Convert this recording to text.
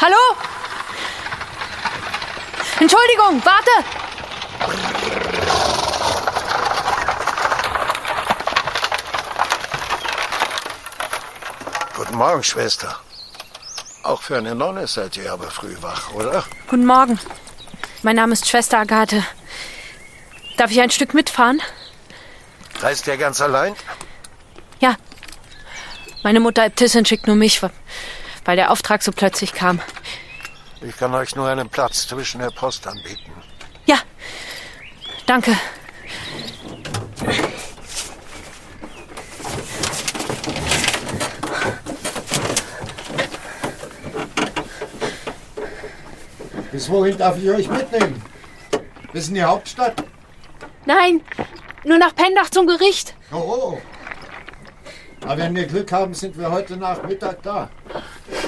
Hallo? Entschuldigung, warte! Guten Morgen, Schwester. Auch für eine Nonne seid ihr aber früh wach, oder? Guten Morgen. Mein Name ist Schwester Agathe. Darf ich ein Stück mitfahren? Reist ihr ganz allein? Ja. Meine Mutter Äbtissin schickt nur mich, weil der Auftrag so plötzlich kam. Ich kann euch nur einen Platz zwischen der Post anbieten. Ja, danke. Bis wohin darf ich euch mitnehmen? Bis in die Hauptstadt? Nein, nur nach Pendach zum Gericht. Oh. Aber wenn wir Glück haben, sind wir heute Nachmittag da.